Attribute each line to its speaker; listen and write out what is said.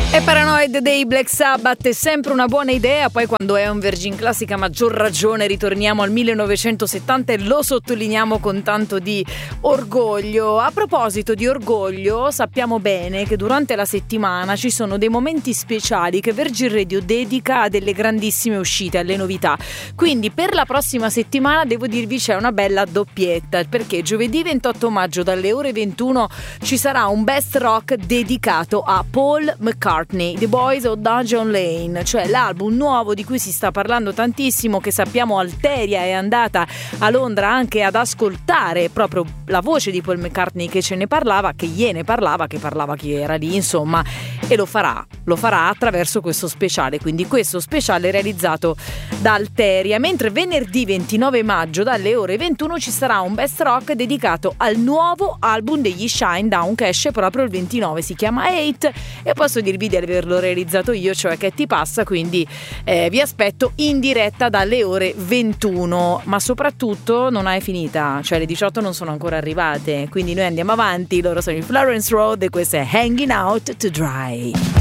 Speaker 1: E Paranoid dei Black Sabbath è sempre una buona idea, poi quando è un Virgin Classic a maggior ragione ritorniamo al 1970 e lo sottolineiamo con tanto di orgoglio. A proposito di orgoglio, sappiamo bene che durante la settimana ci sono dei momenti speciali che Virgin Radio dedica a delle grandissime uscite, alle novità. Quindi per la prossima settimana devo dirvi c'è una bella doppietta, perché giovedì 28 maggio dalle ore 21 ci sarà un best rock dedicato a Paul McCartney, The Boys of Dungeon Lane, cioè l'album nuovo di cui si sta parlando tantissimo, che sappiamo Alteria è andata a Londra anche ad ascoltare proprio la voce di Paul McCartney che ce ne parlava, che gliene parlava, che parlava chi era lì, insomma, e lo farà attraverso questo speciale, quindi questo speciale realizzato da Alteria. Mentre venerdì 29 maggio dalle ore 21 ci sarà un best rock dedicato al nuovo album degli Shinedown che esce proprio il 29, si chiama Hate, e posso dirvi di averlo realizzato io, cioè Che ti passa, quindi vi aspetto in diretta dalle ore 21, ma soprattutto non è finita, cioè le 18 non sono ancora arrivate, quindi noi andiamo avanti. Loro sono i Florence Road e questo è Hanging Out to Dry.